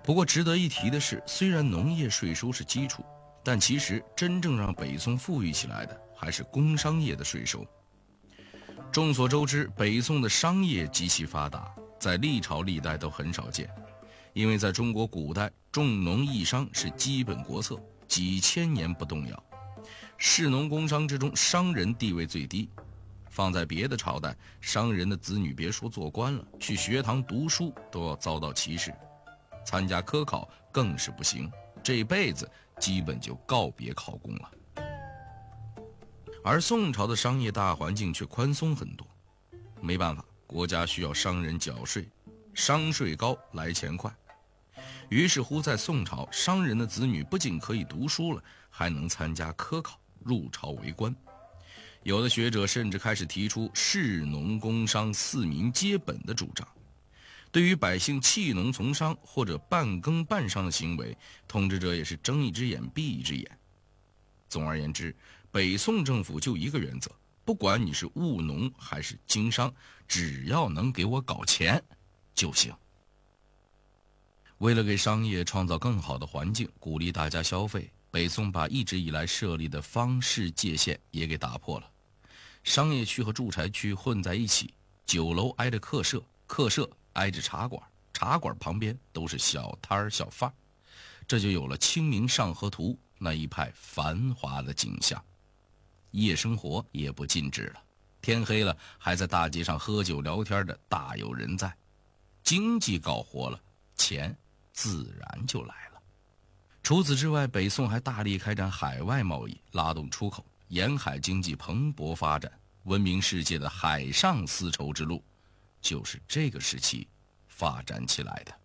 不过值得一提的是，虽然农业税收是基础，但其实真正让北宋富裕起来的还是工商业的税收。众所周知，北宋的商业极其发达，在历朝历代都很少见。因为在中国古代，重农抑商是基本国策，几千年不动摇。士农工商之中，商人地位最低。放在别的朝代，商人的子女别说做官了，去学堂读书都要遭到歧视，参加科考更是不行，这辈子基本就告别考公了。而宋朝的商业大环境却宽松很多，没办法，国家需要商人缴税，商税高来钱快。于是乎，在宋朝，商人的子女不仅可以读书了，还能参加科考，入朝为官。有的学者甚至开始提出士农工商四民皆本的主张。对于百姓弃农从商或者半耕半商的行为，统治者也是睁一只眼闭一只眼。总而言之，北宋政府就一个原则，不管你是务农还是经商，只要能给我搞钱就行。为了给商业创造更好的环境，鼓励大家消费，北宋把一直以来设立的坊市界限也给打破了。商业区和住宅区混在一起，酒楼挨着客舍，客舍挨着茶馆，茶馆旁边都是小摊儿小贩，这就有了《清明上河图》那一派繁华的景象。夜生活也不禁止了，天黑了还在大街上喝酒聊天的大有人在。经济搞活了，钱自然就来了。除此之外，北宋还大力开展海外贸易，拉动出口，沿海经济蓬勃发展，闻名世界的海上丝绸之路就是这个时期发展起来的。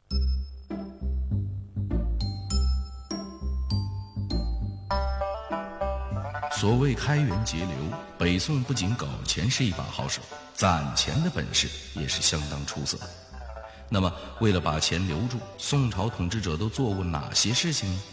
所谓开源节流，北宋不仅搞钱是一把好手，攒钱的本事也是相当出色的。那么为了把钱留住，宋朝统治者都做过哪些事情呢？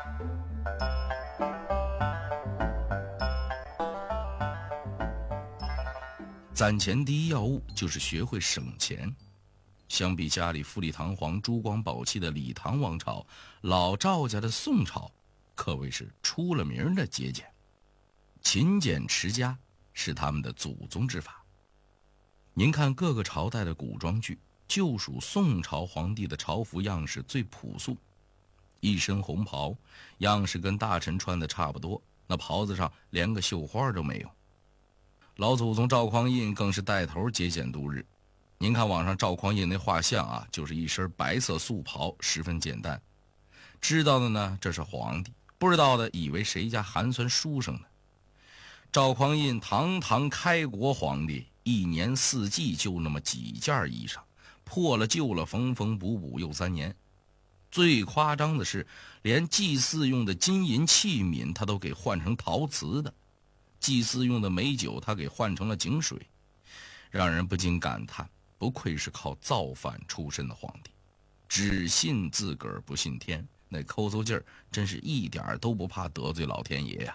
攒钱第一要务就是学会省钱。相比家里富丽堂皇、珠光宝气的李唐王朝，老赵家的宋朝可谓是出了名的节俭。勤俭持家是他们的祖宗之法。您看各个朝代的古装剧，就属宋朝皇帝的朝服样式最朴素，一身红袍，样式跟大臣穿的差不多，那袍子上连个绣花都没有。老祖宗赵匡胤更是带头节俭度日。您看网上赵匡胤那画像啊，就是一身白色素袍，十分简单。知道的呢，这是皇帝；不知道的，以为谁家寒酸书生呢。赵匡胤堂堂开国皇帝，一年四季就那么几件衣裳，破了旧了，缝缝补补又3年。最夸张的是，连祭祀用的金银器皿他都给换成陶瓷的，祭祀用的美酒他给换成了井水，让人不禁感叹，不愧是靠造反出身的皇帝，只信自个儿不信天，那抠搜劲儿真是一点都不怕得罪老天爷呀。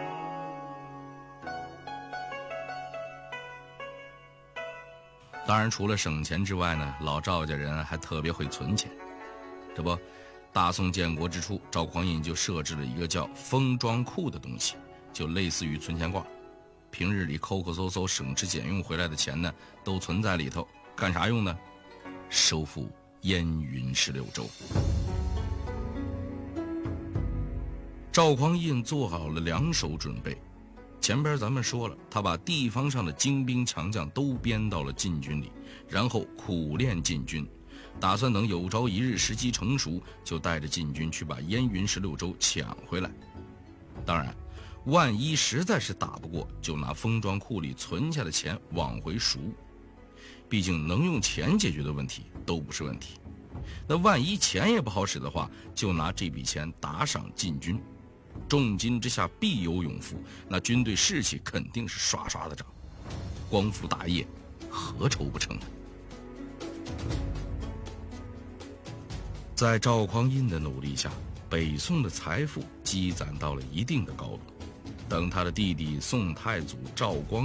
当然除了省钱之外呢，老赵家人还特别会存钱。这不，大宋建国之初，赵匡胤就设置了一个叫封庄库的东西，就类似于存钱罐，平日里抠抠搜搜省吃俭用回来的钱呢，都存在里头，干啥用呢？收复燕云16州。赵匡胤做好了2手准备。前边咱们说了，他把地方上的精兵强将都编到了禁军里，然后苦练禁军，打算等有朝一日时机成熟，就带着禁军去把燕云16州抢回来。当然，万一实在是打不过，就拿封庄库里存下的钱往回赎。毕竟能用钱解决的问题都不是问题，那万一钱也不好使的话，就拿这笔钱打赏禁军。重金之下必有勇夫，那军队士气肯定是刷刷的涨，光复大业何愁不成呢？在赵匡胤的努力下，北宋的财富积攒到了一定的高度。等他的弟弟宋太祖赵光